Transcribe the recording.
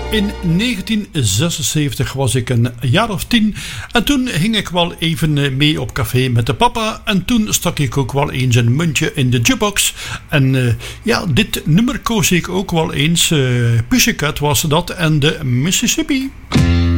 In 1976 was ik een jaar of 10 en toen ging ik wel even mee op café met de papa en toen stak ik ook wel eens een muntje in de jukebox en ja, dit nummer koos ik ook wel eens. Pussycat was dat en de Mississippi.